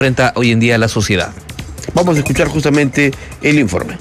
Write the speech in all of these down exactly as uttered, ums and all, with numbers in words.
enfrenta hoy en día la sociedad. Vamos a escuchar justamente el informe.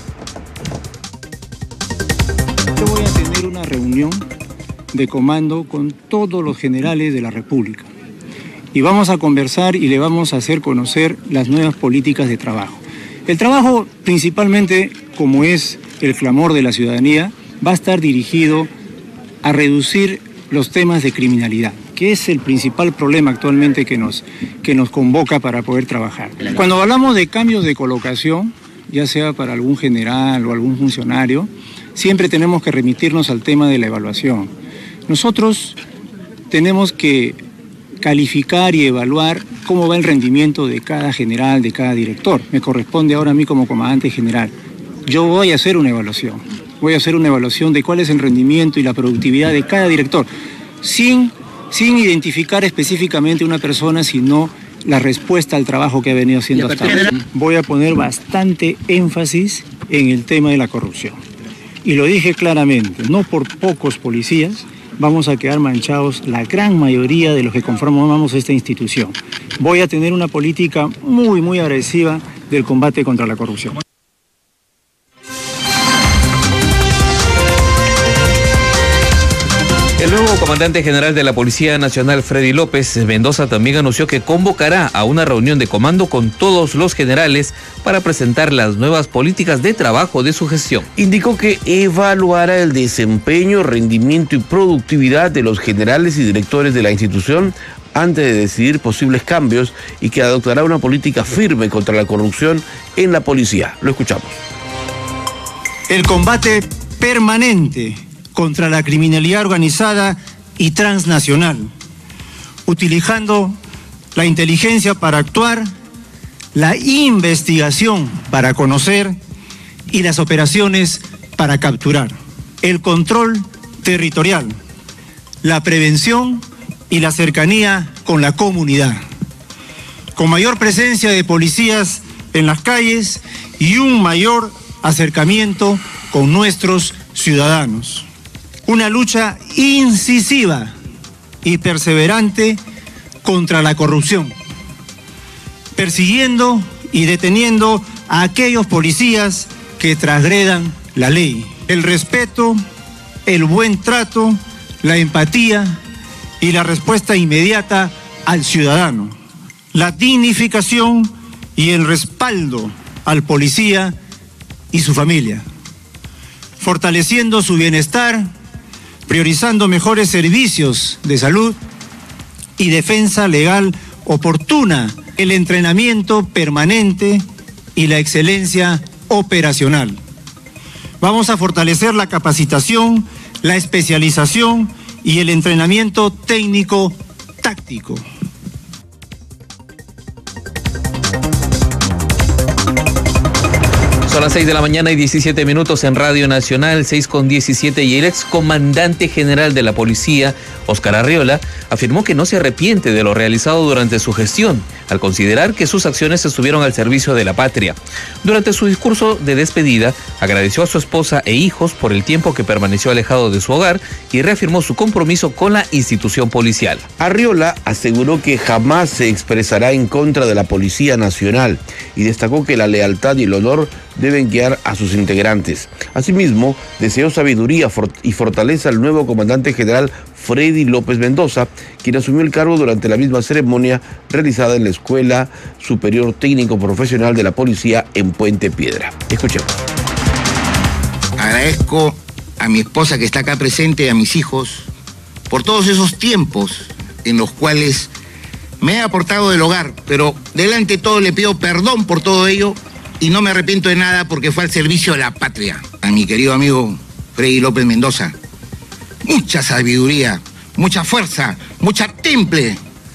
Yo voy a tener una reunión de comando con todos los generales de la República y vamos a conversar y le vamos a hacer conocer las nuevas políticas de trabajo. El trabajo, principalmente, como es el clamor de la ciudadanía, va a estar dirigido a reducir los temas de criminalidad, que es el principal problema actualmente que nos, que nos convoca para poder trabajar. Cuando hablamos de cambios de colocación, ya sea para algún general o algún funcionario, siempre tenemos que remitirnos al tema de la evaluación. Nosotros tenemos que calificar y evaluar cómo va el rendimiento de cada general, de cada director. Me corresponde ahora a mí como comandante general. Yo voy a hacer una evaluación. Voy a hacer una evaluación de cuál es el rendimiento y la productividad de cada director, sin, sin identificar específicamente una persona, sino la respuesta al trabajo que ha venido haciendo hasta ahora. Voy a poner bastante énfasis en el tema de la corrupción. Y lo dije claramente, no por pocos policías vamos a quedar manchados la gran mayoría de los que conformamos esta institución. Voy a tener una política muy, muy agresiva del combate contra la corrupción. El nuevo comandante general de la Policía Nacional, Freddy López Mendoza, también anunció que convocará a una reunión de comando con todos los generales para presentar las nuevas políticas de trabajo de su gestión. Indicó que evaluará el desempeño, rendimiento y productividad de los generales y directores de la institución antes de decidir posibles cambios y que adoptará una política firme contra la corrupción en la policía. Lo escuchamos. El combate permanente contra la criminalidad organizada y transnacional, utilizando la inteligencia para actuar, la investigación para conocer y las operaciones para capturar, el control territorial, la prevención y la cercanía con la comunidad, con mayor presencia de policías en las calles y un mayor acercamiento con nuestros ciudadanos. Una lucha incisiva y perseverante contra la corrupción, persiguiendo y deteniendo a aquellos policías que transgredan la ley. El respeto, el buen trato, la empatía y la respuesta inmediata al ciudadano. La dignificación y el respaldo al policía y su familia, fortaleciendo su bienestar, priorizando mejores servicios de salud y defensa legal oportuna, el entrenamiento permanente y la excelencia operacional. Vamos a fortalecer la capacitación, la especialización y el entrenamiento técnico táctico. Son las seis de la mañana y diecisiete minutos en Radio Nacional, seis con diecisiete, y el ex comandante general de la policía, Óscar Arriola, afirmó que no se arrepiente de lo realizado durante su gestión, al considerar que sus acciones estuvieron al servicio de la patria. Durante su discurso de despedida, agradeció a su esposa e hijos por el tiempo que permaneció alejado de su hogar y reafirmó su compromiso con la institución policial. Arriola aseguró que jamás se expresará en contra de la Policía Nacional y destacó que la lealtad y el honor deben guiar a sus integrantes. Asimismo, deseó sabiduría y fortaleza al nuevo comandante general Freddy López Mendoza, quien asumió el cargo durante la misma ceremonia realizada en la Escuela Superior Técnico Profesional de la Policía en Puente Piedra. Escuchemos. Agradezco a mi esposa que está acá presente y a mis hijos por todos esos tiempos en los cuales me he aportado del hogar, pero delante de todo le pido perdón por todo ello y no me arrepiento de nada porque fue al servicio de la patria. A mi querido amigo Freddy López Mendoza, mucha sabiduría, mucha fuerza, mucha temple,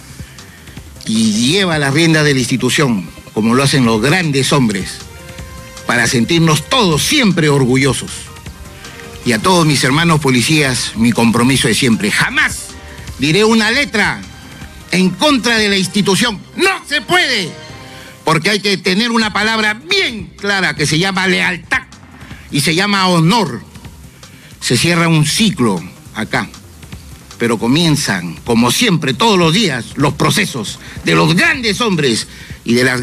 y lleva la rienda de la institución, como lo hacen los grandes hombres, para sentirnos todos siempre orgullosos. Y a todos mis hermanos policías, mi compromiso es siempre: jamás diré una letra en contra de la institución. ¡No se puede! Porque hay que tener una palabra bien clara que se llama lealtad y se llama honor. Se cierra un ciclo acá, pero comienzan, como siempre, todos los días, los procesos de los grandes hombres y de las